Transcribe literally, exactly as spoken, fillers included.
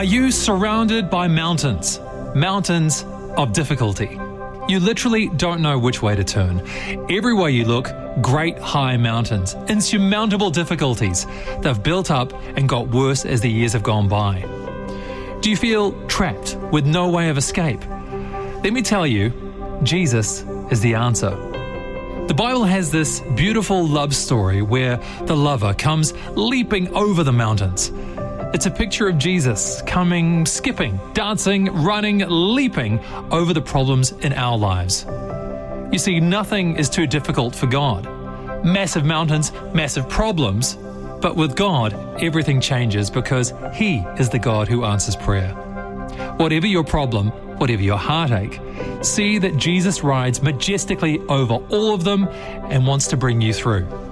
Are you surrounded by mountains? Mountains of difficulty. You literally don't know which way to turn. Everywhere you look, great high mountains, insurmountable difficulties. They've built up and got worse as the years have gone by. Do you feel trapped with no way of escape? Let me tell you, Jesus is the answer. The Bible has this beautiful love story where the lover comes leaping over the mountains. It's a picture of Jesus coming, skipping, dancing, running, leaping over the problems in our lives. You see, nothing is too difficult for God. Massive mountains, massive problems, but with God, everything changes because He is the God who answers prayer. Whatever your problem, whatever your heartache, see that Jesus rides majestically over all of them and wants to bring you through.